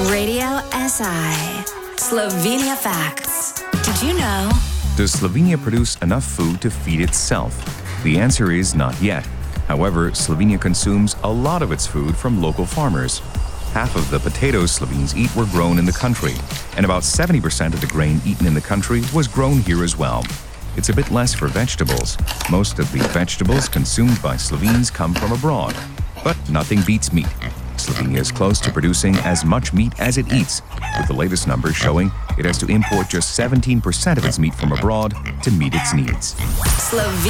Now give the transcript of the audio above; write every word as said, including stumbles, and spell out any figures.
Radio S I. Slovenia Facts. Did you know? Does Slovenia produce enough food to feed itself? The answer is not yet. However, Slovenia consumes a lot of its food from local farmers. Half of the potatoes Slovenes eat were grown in the country, and about seventy percent of the grain eaten in the country was grown here as well. It's a bit less for vegetables. Most of the vegetables consumed by Slovenes come from abroad. But nothing beats meat. Slovenia is close to producing as much meat as it eats, with the latest numbers showing it has to import just seventeen percent of its meat from abroad to meet its needs. Slovenia.